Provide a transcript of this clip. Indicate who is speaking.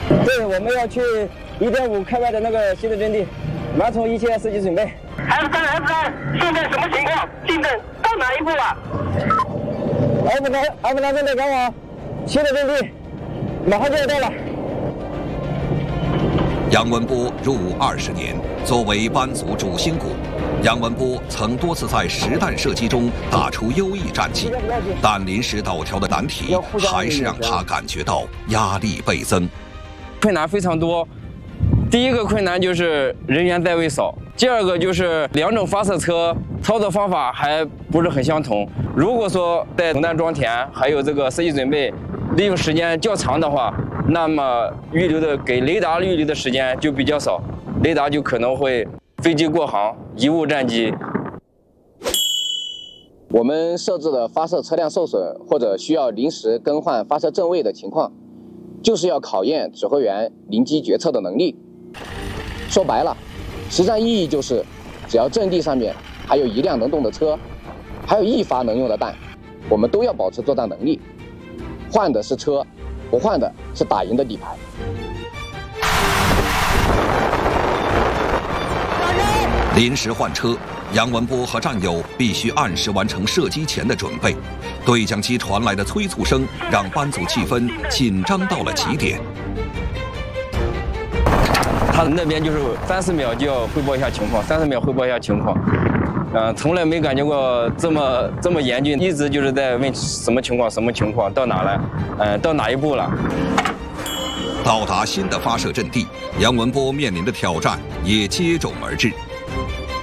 Speaker 1: 对，我们要去1.5开外的那个新的阵地，完成一切射击准备。
Speaker 2: F3，现在什么情况？进展到哪一步了
Speaker 1: ？F3正在赶往新的阵地，马上就要到了。
Speaker 3: 杨文波入伍20年，作为班组主心骨，杨文波曾多次在实弹射击中打出优异战绩，但临时导条的难题还是让他感觉到压力倍增。
Speaker 1: 困难非常多，第一个困难就是人员在位少，第二个就是两种发射车操作方法还不是很相同。如果说在总弹装填还有这个射击准备利用时间较长的话，那么给雷达预留的时间就比较少，雷达就可能会飞机过航，贻误战机。
Speaker 4: 我们设置的发射车辆受损或者需要临时更换发射正位的情况，就是要考验指挥员临机决策的能力。说白了，实战意义就是，只要阵地上面还有1辆能动的车，还有1发能用的弹，我们都要保持作战能力。换的是车，不换的是打赢的底牌。
Speaker 3: 临时换车，杨文波和战友必须按时完成射击前的准备。对讲机传来的催促声让班组气氛紧张到了极点。
Speaker 1: 他那边就是30秒就要汇报一下情况，30秒汇报一下情况。从来没感觉过这么严峻，一直就是在问什么情况，到哪来，到哪一步了。
Speaker 3: 到达新的发射阵地，杨文波面临的挑战也接踵而至。